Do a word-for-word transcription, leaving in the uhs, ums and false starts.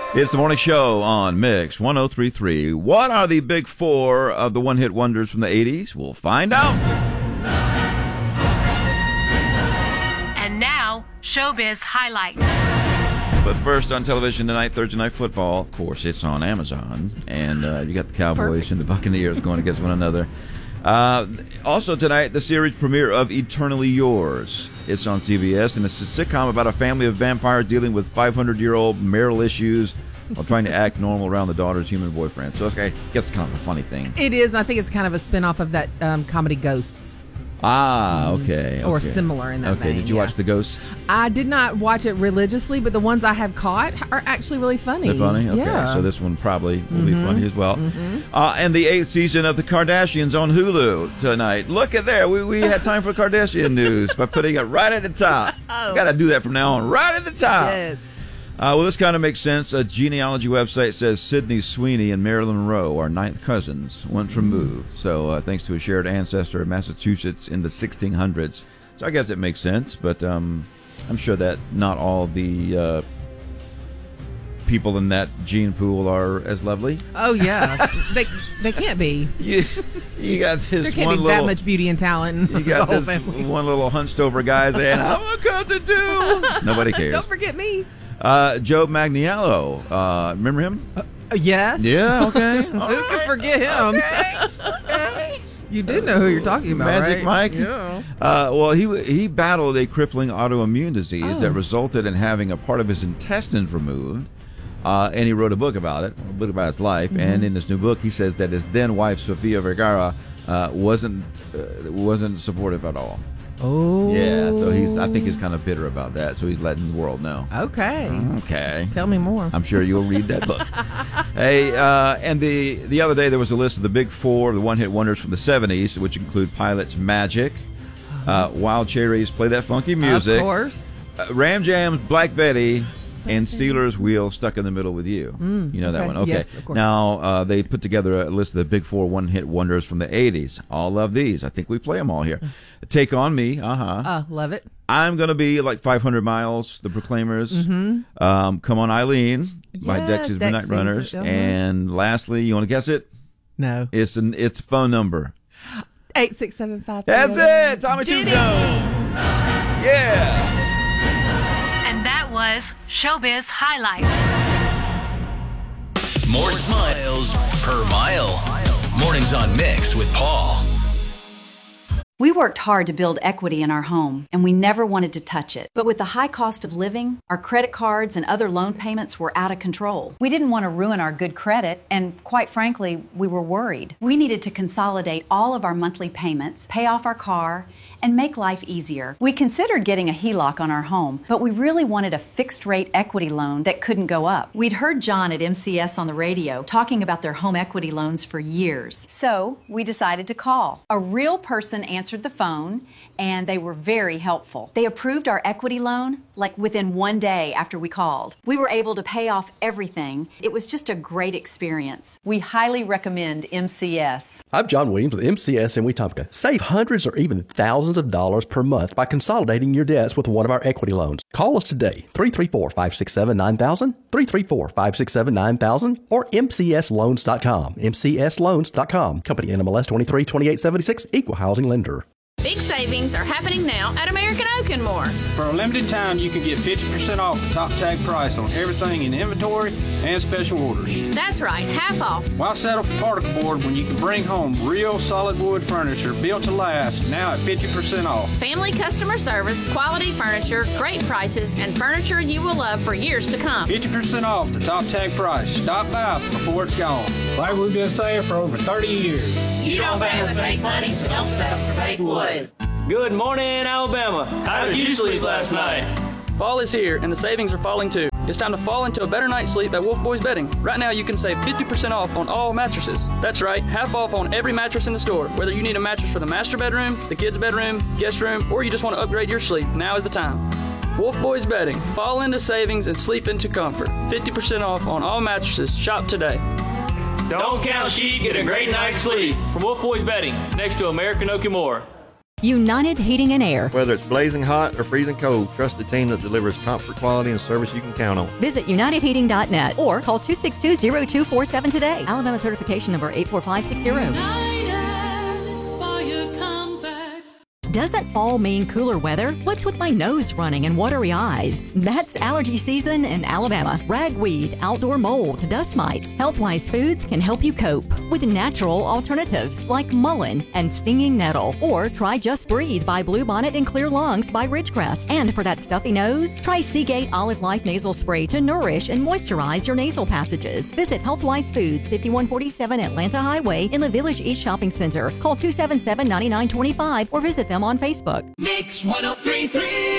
It's the morning show on Mix one oh three point three. What are the big four of the one-hit wonders from the eighties? We'll find out. And now, Showbiz Highlights. But first on television tonight, Thursday Night Football. Of course, it's on Amazon. And uh, you got the Cowboys Perfect. and the Buccaneers going against one another. Uh, also tonight, the series premiere of Eternally Yours. It's on C B S, and it's a sitcom about a family of vampires dealing with five hundred year old marital issues while trying to act normal around the daughter's human boyfriend. So I guess it's kind of a funny thing. It is. I think it's kind of a spin-off of that um, comedy Ghosts. Ah, okay. Or okay. similar in that Okay, vein, did you yeah. watch The Ghosts? I did not watch it religiously, but the ones I have caught are actually really funny. They're funny? Okay, yeah. so this one probably will mm-hmm. be funny as well. Mm-hmm. Uh, and the eighth season of The Kardashians on Hulu tonight. Look at there. We, we had time for Kardashian news by putting it right at the top. Oh. Got to do that from now on. Right at the top. Yes. Uh, well, this kind of makes sense. A genealogy website says Sydney Sweeney and Marilyn Monroe are ninth cousins, once removed. So uh, thanks to a shared ancestor in Massachusetts in the sixteen hundreds. So I guess it makes sense, but um, I'm sure that not all the uh, people in that gene pool are as lovely. Oh, yeah. they they can't be. You, you got this There can't one be little, that much beauty and talent in You got the whole this family. one little hunched over guy saying, I'm a got to do. Nobody cares. Don't forget me. Uh, Joe Manganiello, uh, remember him? Uh, yes. Yeah, okay. Who can forget him? Okay. Okay. You do know who you're talking about, Magic right? Mike? Yeah. Uh, well, he he battled a crippling autoimmune disease Oh. that resulted in having a part of his intestines removed. Uh, and he wrote a book about it, a book about his life. Mm-hmm. And in this new book, he says that his then wife, Sofia Vergara, uh, wasn't uh, wasn't supportive at all. Oh. Yeah, so he's. I think he's kind of bitter about that. So he's letting the world know. Okay. Okay. Tell me more. I'm sure you'll read that book. Hey, uh, and the the other day there was a list of the big four, the one-hit wonders from the seventies, which include Pilot's Magic, uh, Wild Cherries, Play That Funky Music, Of course. uh, Ram Jam's Black Betty, and Steelers Wheel, Stuck in the Middle with You. Mm, you know that okay. one? Okay. Yes, of course. Now, uh, they put together a list of the big four one-hit wonders from the eighties. All love these. I think we play them all here. Take On Me, uh-huh. Uh, love it. I'm Gonna Be Like five hundred miles, The Proclaimers. Mm-hmm. Um, Come On Eileen by Yes, Dexys Dex Midnight sings Runners. it, uh-huh. And lastly, you want to guess it? No. It's an it's phone number. Eight six seven five. That's it, Tommy Two Jenny. Jones. Yeah. And that was Showbiz Highlights. More smiles per mile. Mornings on Mix with Paul. We worked hard to build equity in our home, and we never wanted to touch it. But with the high cost of living, our credit cards and other loan payments were out of control. We didn't want to ruin our good credit, and quite frankly, we were worried. We needed to consolidate all of our monthly payments, pay off our car, and make life easier. We considered getting a H E L O C on our home, but we really wanted a fixed-rate equity loan that couldn't go up. We'd heard John at M C S on the radio talking about their home equity loans for years. So we decided to call. A real person answered the phone, and they were very helpful. They approved our equity loan like within one day after we called. We were able to pay off everything. It was just a great experience. We highly recommend M C S. I'm John Williams with M C S in Wetumpka. Save hundreds or even thousands of dollars per month by consolidating your debts with one of our equity loans. Call us today, three three four, five six seven, nine thousand, three three four, five six seven, nine thousand, or M C S loans dot com, M C S loans dot com. Company N M L S twenty-three twenty-eight seventy-six, Equal Housing Lender. Big savings are happening now at American Oak and More. For a limited time, you can get fifty percent off the top tag price on everything in inventory and special orders. That's right, half off. Why settle for particle board when you can bring home real solid wood furniture built to last now at fifty percent off? Family customer service, quality furniture, great prices, and furniture you will love for years to come. fifty percent off the top tag price. Stop by before it's gone. Like we've been saying for over thirty years. You don't bang with fake money, so don't settle for fake wood. Good morning, Alabama. How did you sleep last night? Fall is here, and the savings are falling too. It's time to fall into a better night's sleep at Wolf Boys Bedding. Right now, you can save fifty percent off on all mattresses. That's right, half off on every mattress in the store. Whether you need a mattress for the master bedroom, the kids' bedroom, guest room, or you just want to upgrade your sleep, now is the time. Wolf Boys Bedding. Fall into savings and sleep into comfort. fifty percent off on all mattresses. Shop today. Don't count sheep, get a great night's sleep. From Wolf Boys Bedding, next to American Oak and More. United Heating and Air. Whether it's blazing hot or freezing cold, trust the team that delivers comfort, quality, and service you can count on. Visit united heating dot net or call two six two, zero two four seven today. Alabama certification number eight four five six zero. Doesn't fall mean cooler weather? What's with my nose running and watery eyes? That's allergy season in Alabama. Ragweed, outdoor mold, dust mites. Healthwise Foods can help you cope with natural alternatives like mullein and stinging nettle. Or try Just Breathe by Bluebonnet and Clear Lungs by Ridgecrest. And for that stuffy nose, try Seagate Olive Life Nasal Spray to nourish and moisturize your nasal passages. Visit Healthwise Foods, fifty-one forty-seven Atlanta Highway in the Village East Shopping Center. Call two seven seven, nine nine two five or visit them on Facebook. Mix one oh three point three.